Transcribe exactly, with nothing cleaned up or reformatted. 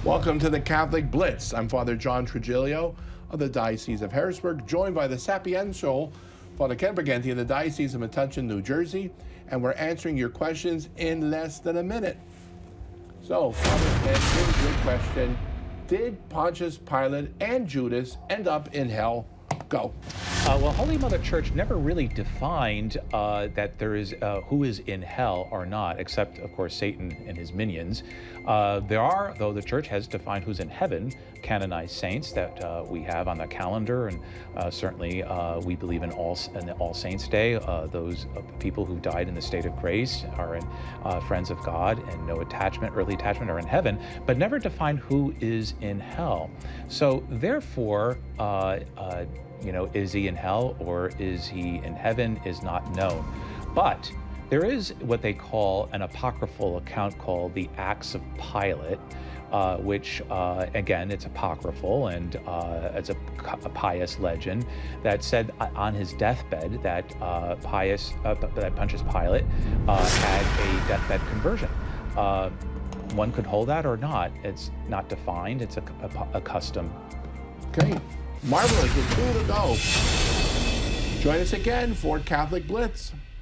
Welcome to the Catholic Blitz. I'm Father John Trigilio of the Diocese of Harrisburg, joined by the sapiential Father Ken Briganti of the Diocese of Metuchen, New Jersey, and we're answering your questions in less than a minute. So, Father Ken, here's your question. Did Pontius Pilate and Judas end up in hell? Go. Uh, well, Holy Mother Church never really defined uh, that there is uh, who is in hell or not, except, of course, Satan and his minions. Uh, there are, though the Church has defined who's in heaven, canonized saints that uh, we have on the calendar, and uh, certainly uh, we believe in All, in All Saints' Day. Uh, those uh, people who died in the state of grace are in, uh, friends of God, and no attachment, early attachment, are in heaven, but never defined who is in hell. So, therefore, uh, uh, you know, is he in hell or is he in heaven is not known. But there is what they call an apocryphal account called the Acts of Pilate, uh, which, uh, again, it's apocryphal and uh, it's a, a pious legend that said on his deathbed that uh, Pius, uh, that Pontius Pilate uh, had a deathbed conversion. Uh, one could hold that or not. It's not defined. It's a, a, a custom. Okay. Marvelous, with two to go. Join us again for Catholic Blitz.